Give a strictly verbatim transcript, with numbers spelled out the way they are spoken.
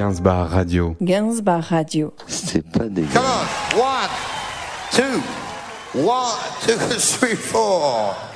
Gainsbar Radio. Gainsbar Radio. C'est pas dégueu. Come on, one, two, one, two, three, four.